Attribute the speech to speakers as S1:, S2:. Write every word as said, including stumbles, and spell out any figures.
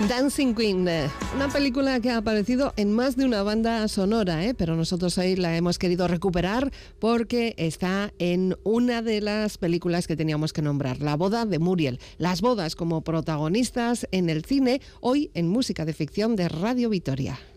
S1: Dancing Queen, una película que ha aparecido en más de una banda sonora, ¿eh? Pero nosotros hoy la hemos querido recuperar porque está en una de las películas que teníamos que nombrar, La boda de Muriel. Las bodas como protagonistas en el cine, hoy en Música de Ficción de Radio Vitoria.